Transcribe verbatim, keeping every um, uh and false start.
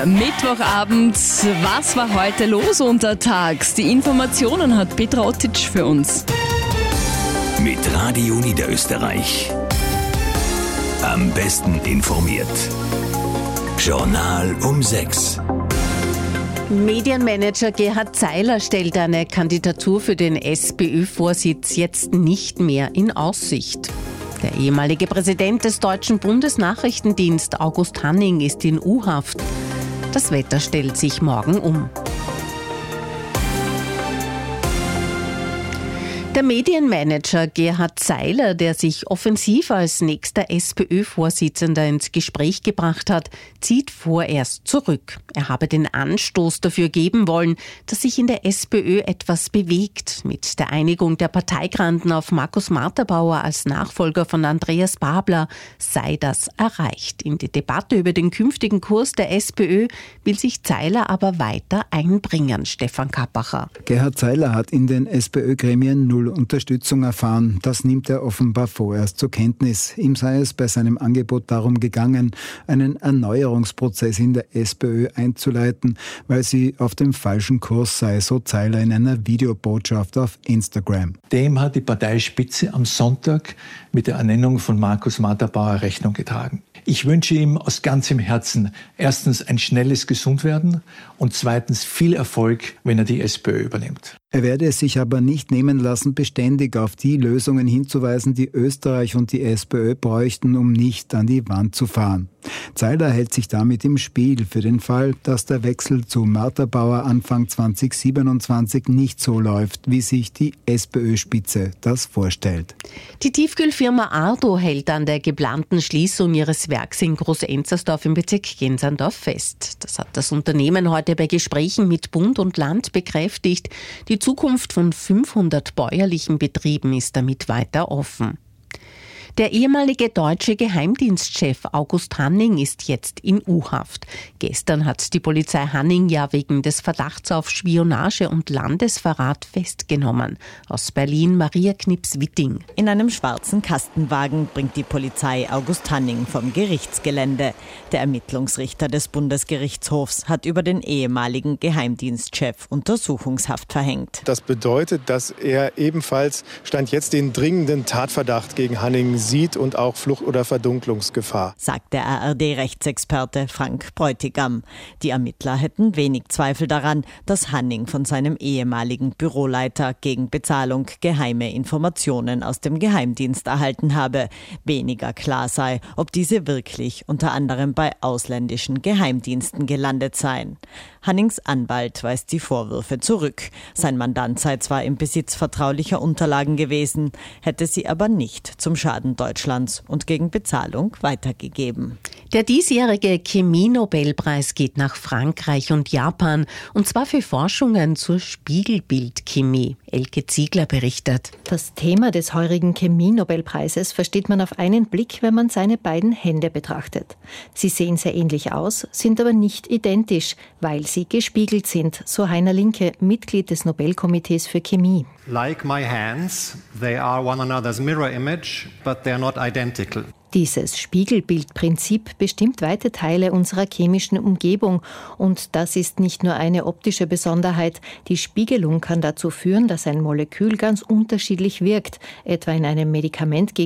Mittwochabend. Was war heute los untertags? Die Informationen hat Petra Ottitsch für uns. Mit Radio Niederösterreich. Am besten informiert. Journal um sechs. Medienmanager Gerhard Zeiler stellt eine Kandidatur für den SPÖ-Vorsitz jetzt nicht mehr in Aussicht. Der ehemalige Präsident des Deutschen Bundesnachrichtendienst August Hanning ist in U-Haft. Das Wetter stellt sich morgen um. Der Medienmanager Gerhard Zeiler, der sich offensiv als nächster SPÖ-Vorsitzender ins Gespräch gebracht hat, zieht vorerst zurück. Er habe den Anstoß dafür geben wollen, dass sich in der SPÖ etwas bewegt. Mit der Einigung der Parteigranden auf Markus Marterbauer als Nachfolger von Andreas Babler sei das erreicht. In die Debatte über den künftigen Kurs der SPÖ will sich Zeiler aber weiter einbringen. Stefan Kappacher. Gerhard Zeiler hat in den SPÖ-Gremien null Unterstützung erfahren. Das nimmt er offenbar vorerst zur Kenntnis. Ihm sei es bei seinem Angebot darum gegangen, einen Erneuerungsprozess in der SPÖ einzuleiten, weil sie auf dem falschen Kurs sei, so Zeiler in einer Videobotschaft auf Instagram. Dem hat die Parteispitze am Sonntag mit der Ernennung von Markus Marterbauer Rechnung getragen. Ich wünsche ihm aus ganzem Herzen erstens ein schnelles Gesundwerden und zweitens viel Erfolg, wenn er die SPÖ übernimmt. Er werde es sich aber nicht nehmen lassen, beständig auf die Lösungen hinzuweisen, die Österreich und die SPÖ bräuchten, um nicht an die Wand zu fahren. Zeiler hält sich damit im Spiel für den Fall, dass der Wechsel zu Marterbauer Anfang zwanzig siebenundzwanzig nicht so läuft, wie sich die SPÖ-Spitze das vorstellt. Die Tiefkühlfirma Ardo hält an der geplanten Schließung ihres Werks in Groß-Enzersdorf im Bezirk Gensandorf fest. Das hat das Unternehmen heute bei Gesprächen mit Bund und Land bekräftigt. Die Zukunft von fünfhundert bäuerlichen Betrieben ist damit weiter offen. Der ehemalige deutsche Geheimdienstchef August Hanning ist jetzt in U-Haft. Gestern hat die Polizei Hanning ja wegen des Verdachts auf Spionage und Landesverrat festgenommen. Aus Berlin Maria Knips-Witting. In einem schwarzen Kastenwagen bringt die Polizei August Hanning vom Gerichtsgelände. Der Ermittlungsrichter des Bundesgerichtshofs hat über den ehemaligen Geheimdienstchef Untersuchungshaft verhängt. Das bedeutet, dass er ebenfalls Stand jetzt den dringenden Tatverdacht gegen Hanning sieht und auch Flucht- oder Verdunklungsgefahr, sagt der A R D-Rechtsexperte Frank Bräutigam. Die Ermittler hätten wenig Zweifel daran, dass Hanning von seinem ehemaligen Büroleiter gegen Bezahlung geheime Informationen aus dem Geheimdienst erhalten habe. Weniger klar sei, ob diese wirklich unter anderem bei ausländischen Geheimdiensten gelandet seien. Hannings Anwalt weist die Vorwürfe zurück. Sein Mandant sei zwar im Besitz vertraulicher Unterlagen gewesen, hätte sie aber nicht zum Schaden Deutschlands und gegen Bezahlung weitergegeben. Der diesjährige Chemie-Nobelpreis geht nach Frankreich und Japan, und zwar für Forschungen zur Spiegelbildchemie. Elke Ziegler berichtet. Das Thema des heurigen Chemie-Nobelpreises versteht man auf einen Blick, wenn man seine beiden Hände betrachtet. Sie sehen sehr ähnlich aus, sind aber nicht identisch, weil sie gespiegelt sind, so Heiner Linke, Mitglied des Nobelkomitees für Chemie. Like my hands, they are one another's mirror image, but they are not identical. Dieses Spiegelbildprinzip bestimmt weite Teile unserer chemischen Umgebung, und das ist nicht nur eine optische Besonderheit. Die Spiegelung kann dazu führen, dass ein Molekül ganz unterschiedlich wirkt, etwa in einem Medikament gegen